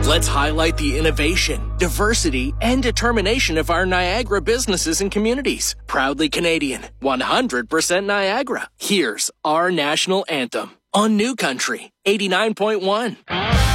Let's highlight the innovation, diversity, and determination of our Niagara businesses and communities. Proudly Canadian, 100% Niagara. Here's our national anthem on New Country 89.1.